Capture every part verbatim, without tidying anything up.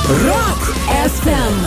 Rock F M.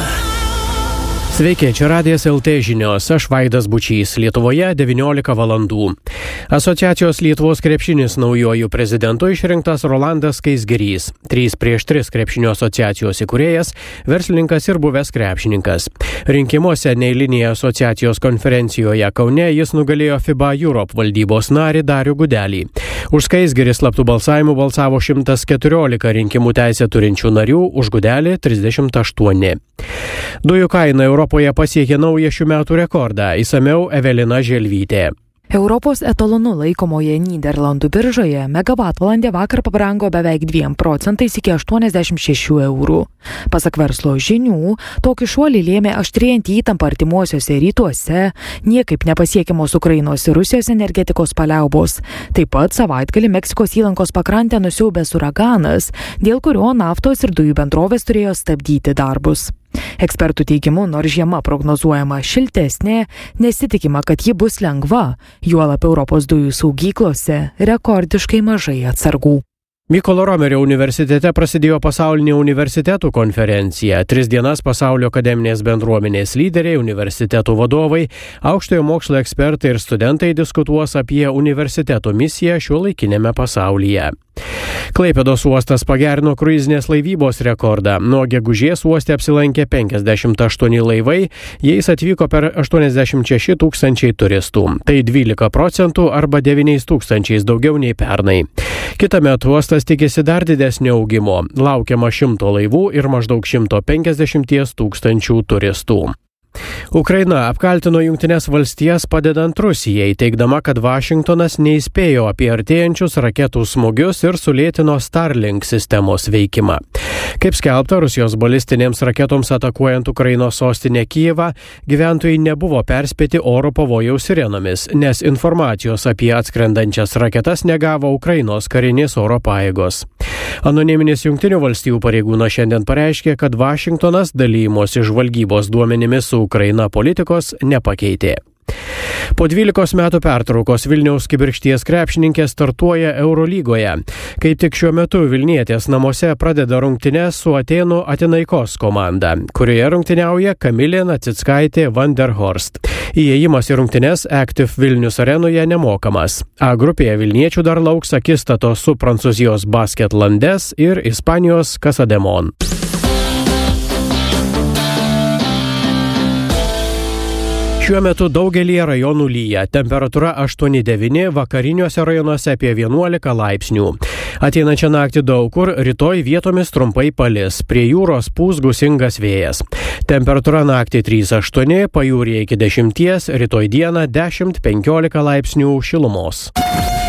Sveiki, čia Radijas L T žinios, aš Vaidas Bučys, Lietuvoje devyniolika valandų. Asociacijos Lietuvos krepšinis naujojų prezidentu išrinktas Rolandas Skaisgirys. trys prieš tris krepšinio asociacijos įkūrėjas, verslininkas ir buvęs krepšininkas. Rinkimuose neeilinėje asociacijos konferencijoje Kaune jis nugalėjo FIBA Europe valdybos narį Darių Gudelį. Už Skaisgirį slaptų balsavimų balsavo šimtas keturiolika rinkimų teisę turinčių narių, už Gudelį trisdešimt aštuoni. Dujų kaina Europoje pasiekė naują šių metų rekordą, išsamiau Evelina Želvytė. Europos etalonu laikomoje Nyderlandų biržoje megavatvalandė vakar pabrango beveik dviem procentais iki aštuoniasdešimt šešių eurų. Pasak verslo žinių, tokį šuolį lėmė aštrėjantį įtampą artimuosiuose rytuose, niekaip nepasiekiamos Ukrainos ir Rusijos energetikos paliaubos. Taip pat savaitgalį Meksikos įlankos pakrantę nusiaubęs uraganas, dėl kurio naftos ir dujų bendrovės turėjo stabdyti darbus. Ekspertų teigimu, nors žiema prognozuojama šiltesnė, nesitikima, kad ji bus lengva, juolab Europos dujų saugyklose rekordiškai mažai atsargų. Mykolo Romerio universitete prasidėjo pasaulinė universitetų konferencija. Tris dienas pasaulio akademinės bendruomenės lyderiai, universitetų vadovai, aukštojo mokslo ekspertai ir studentai diskutuos apie universiteto misiją šiuolaikinėme pasaulyje. Klaipėdos uostas pagerino kruizinės laivybos rekordą. Nuo gegužės uoste apsilankė penkiasdešimt aštuoni laivai, jais atvyko per aštuoniasdešimt šeši tūkstančiai turistų. Tai dvylika procentų arba devyniais tūkstančiais daugiau nei pernai. Kitąmet uostas tikisi dar didesnio augimo. Laukiama šimto laivų ir maždaug šimto penkiasdešimt tūkstančių turistų. Ukraina apkaltino Jungtines valstijas padedant Rusijai, teigdama, kad Vašingtonas neįspėjo apie artėjančius raketų smūgius ir sulėtino Starlink sistemos veikimą. Kaip skelbta, Rusijos balistinėms raketoms atakuojant Ukrainos sostinę Kijevą, gyventojai nebuvo perspėti oro pavojaus sirenomis, nes informacijos apie atskrendančias raketas negavo Ukrainos karinės oro pajėgos. Anoniminis Jungtinių valstijų pareigūnas šiandien pareiškė, kad Vašingtonas dalymosi žvalgybos duomenimis su Ukraina politikos nepakeitė. Po dvylikos metų pertraukos Vilniaus kibirkšties krepšininkė startuoja Eurolygoje. Kaip tik šiuo metu Vilnietės namuose pradeda rungtynes su Atėnų Atinaikos komanda, kurioje rungtyniauja Kamilė Nacickaitė Vanderhorst. Įėjimas į rungtynes Active Vilnius arenoje nemokamas. A grupėje vilniečių dar lauks akistatos su Prancūzijos Basket Landes ir Ispanijos Casademón. Šiuo metu daugelį rajonų lyja, temperatūra aštuoni devyni, vakariniuose rajonuose apie vienuolika laipsnių. Ateinančią naktį daug kur, rytoj vietomis trumpai palis, prie jūros pūs gūsingas vėjas. Temperatūra naktį trys aštuoni, pajūryje iki dešimties, rytoj dieną dešimt penkiolika laipsnių šilumos.